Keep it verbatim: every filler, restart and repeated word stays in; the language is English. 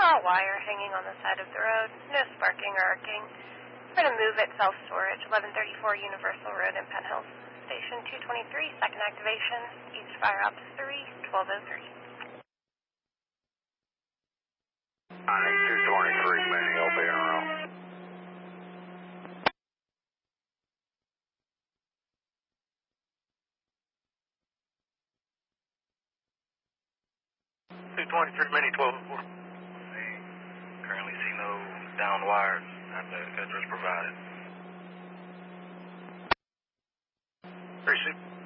small wire hanging on the side of the road. No sparking or arcing. We're going to move it self-storage, eleven thirty-four Universal Road in Penn Hills. Station two twenty-three, second activation. East Fire Ops three, twelve oh three. I need two twenty-three, Minnie. I'll be around. two twenty-three, Minnie, twelve oh four. See, currently see no down wires. Have the address provided. Appreciate it.